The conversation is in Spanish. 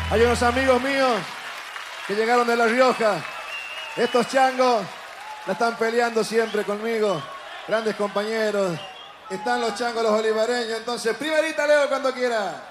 Hay unos amigos míos que llegaron de La Rioja. Estos changos la están peleando siempre conmigo. Grandes compañeros. Están los changos, los olivareños. Entonces, primerita Leo cuando quiera.